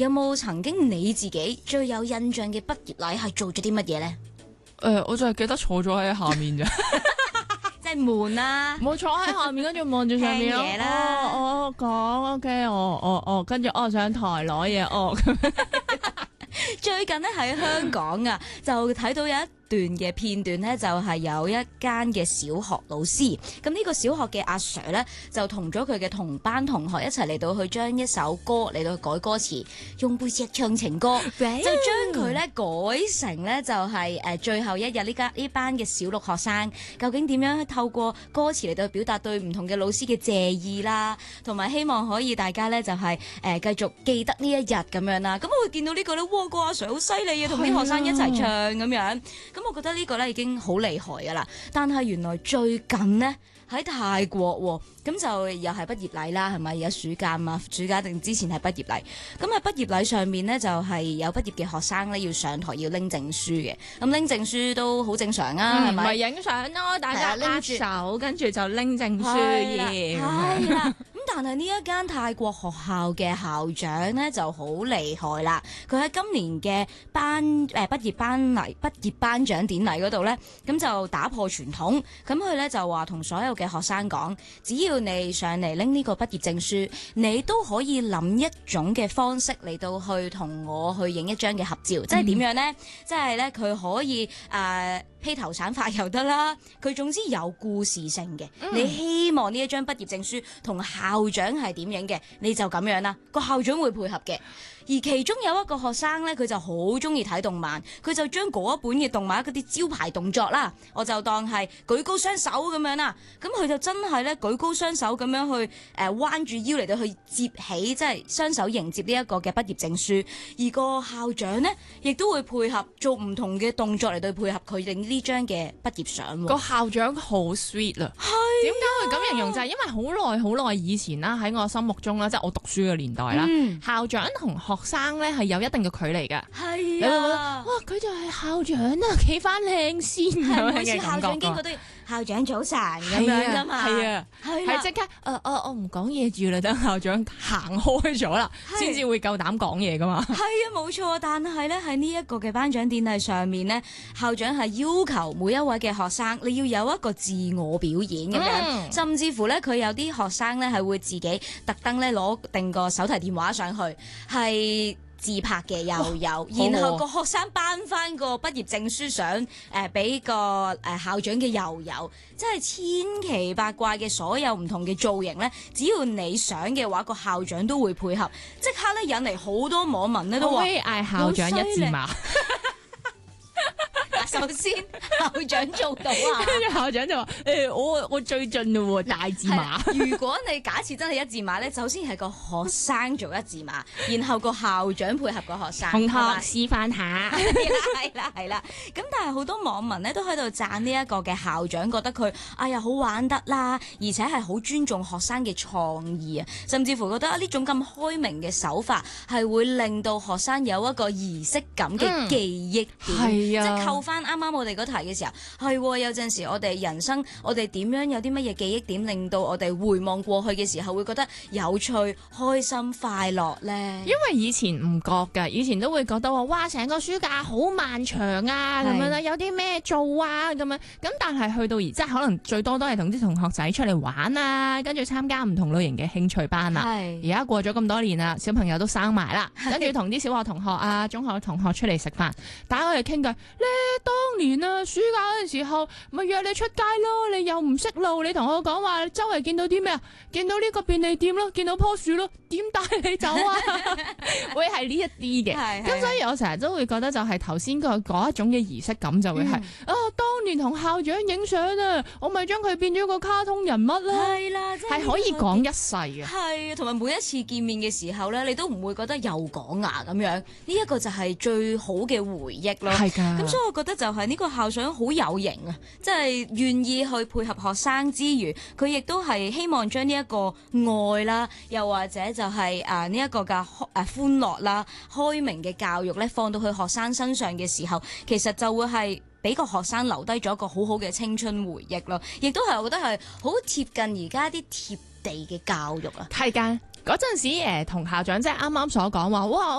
有冇曾經你自己最有印象嘅畢業禮係做咗啲乜嘢咧？ 我就係記得坐咗喺下面咋。 即係悶啦， 冇坐喺下面，跟住望住上面聽嘢啦我講 OK， 跟住上台攞嘢， 最近咧喺香港啊，就睇到有一段嘅片段咧，就係有一間嘅小學老師，咁呢個小學嘅阿 Sir 咧，就同咗佢嘅同班同學一齊嚟到去將一首歌嚟到去改歌詞，用背脊唱情歌，就將佢咧改成咧就係最後一日呢班嘅小六學生，究竟點樣透過歌詞嚟到去表達對唔同嘅老師嘅謝意啦，同埋希望可以大家咧就係繼續記得呢一日咁樣啦。咁我會見到呢個咧，哇，個阿 Sir 好犀利啊，同啲學生一齊唱咁樣。咁我覺得呢個咧已經好厲害噶啦，但係原來最近呢，喺泰國喎，咁就又係畢業禮啦，係咪？而家暑假嘛，暑假定之前係畢業禮。咁喺畢業禮上面呢，就係有畢業嘅學生咧要上台要拎證書嘅。咁拎證書都好正常啊，係咪？ 咪影相咯，大家握手，跟住就拎證書係啦。咁但係呢一間泰國學校嘅校長咧就好厲害啦，佢喺今年嘅畢業頒獎典禮嗰度咧，咁就打破傳統，咁佢咧就話同所有嘅學生講，只要你上嚟拎呢個畢業證書，你都可以諗一種嘅方式嚟到去同我去影一張嘅合照，即係點樣咧？即係咧佢可以披頭散髮又得啦，佢總之有故事性嘅。你希望呢一張畢業證書同校長係點影嘅，你就咁樣啦，個校長會配合嘅。而其中有一個學生咧，佢就好中意睇動漫，佢就將嗰一本嘅動漫嗰啲招牌動作啦，我就當係舉高雙手咁樣啦。咁佢就真係咧舉高雙手咁樣去彎住腰嚟到去接起，即係雙手迎接呢一個嘅畢業證書。而個校長咧亦都會配合做唔同嘅動作嚟到配合佢哋呢張嘅畢業相。 個校長好 sweet 啊！點解會咁形容？就係因為好耐以前啦，喺我心目中啦，即係我讀書嘅年代啦，校長同學生咧係有一定嘅距離㗎。 係啊， 哇！佢就係校長啊，企翻靚先咁樣嘅感覺。 每次校長經過都要校長早晨咁樣㗎嘛。 係啊，係即刻我唔講嘢住啦，等校長行開咗啦，先至會夠膽講嘢㗎嘛。 係啊，冇錯。但係咧喺呢一個嘅頒獎典禮上面咧，校長係要求每一位嘅學生你要有一個自我表演咁樣，甚至乎咧佢有啲學生咧係會自己特登咧攞定個手提電話上去係自拍嘅又有，然後個學生頒翻個畢業證書相俾個校長嘅又有，真係千奇百怪嘅所有唔同嘅造型咧，只要你想嘅話，個校長都會配合，即刻咧引嚟好多網民咧都話， 可以嗌校長一字馬。 首先校長做到啊， 跟住校長就話：我最盡咯喎，大字馬。 如果你假設真係一字馬咧，首先係個學生做一字馬，然後個校長配合個學生， 同學示範下。 係啦。咁但係好多網民咧都喺度讚呢一個嘅校長，覺得佢哎呀好玩得啦，而且係好尊重學生嘅創意啊，甚至乎覺得呢種咁開明嘅手法係會令到學生有一個儀式感嘅記憶點， 係啊， 即係扣翻啱啱我哋嗰題嘅時候，係有陣時我哋人生我哋點樣有啲乜嘢記憶點令到我哋回望過去嘅時候會覺得有趣、開心、快樂咧？ 因為以前唔覺㗎，以前都會覺得話哇，成個暑假好漫長啊，咁樣啦，有啲咩做啊咁樣。咁但係去到而家可能最多都係同啲同學仔出嚟玩啊，跟住參加唔同類型嘅興趣班啦。而家過咗咁多年啦，小朋友都生埋啦，跟住同啲小學同學啊、中學同學出嚟食飯，大家我哋傾偈咧。當年啊，暑假嗰陣時候，咪約你出街咯，你又唔識路，你同我講話周圍見到啲咩啊？見到呢個便利店咯，見到棵樹咯，點帶你走啊？會係呢一啲嘅，咁所以我成日都會覺得就係頭先嗰一種嘅儀式感就會係當年同校長影相啊，我咪將佢變咗個卡通人物啦，係啦，係可以講一世嘅， 係同埋每一次見面嘅時候咧，你都唔會覺得又講牙咁樣，呢一個就係最好嘅回憶咯。係㗎，咁所以我覺得就係呢個校長好有型啊，即係願意去配合學生之餘，佢亦都係希望將呢一個愛啦，又或者就係呢一個嘅歡樂啦、開明嘅教育咧，放到去學生身上嘅時候，其實就會係俾個學生留低咗一個好好嘅青春回憶咯，亦都係我覺得係好貼近而家啲貼地嘅教育啊。 係㗎，嗰陣時同校長即係啱啱所講話，哇！